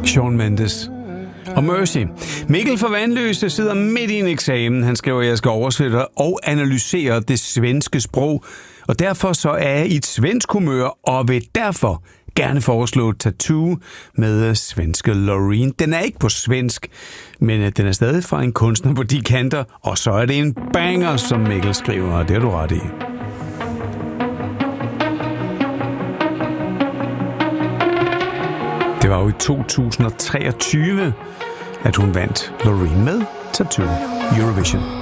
Shawn Mendes og Mercy. Mikkel fra Vanløse sidder midt i en eksamen. Han skriver, at jeg skal oversætte og analysere det svenske sprog. Og derfor så er jeg i et svensk humør, og vil derfor gerne foreslå Tattoo med svenske Loreen. Den er ikke på svensk, men den er stadig fra en kunstner på de kanter. Og så er det en banger, som Mikkel skriver, og det er du ret i. Det var jo i 2023, at hun vandt Loreen med Tattoo Eurovision.